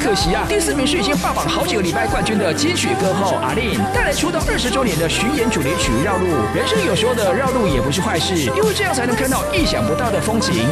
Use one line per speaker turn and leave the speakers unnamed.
可惜啊，第4名是已经霸榜好几个礼拜冠军的金曲歌后阿令，带来出道20周年的巡演主题曲《绕路》。人生有时候的绕路也不是坏事，因为这样才能看到意想不到的风景。